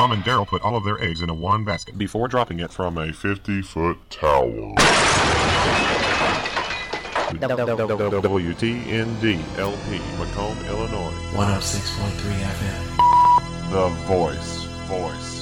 Mom and Daryl put all of their eggs in one basket before dropping it from a 50-foot tower. WTND LP, Macomb, Illinois. 106.3 FM. The voice.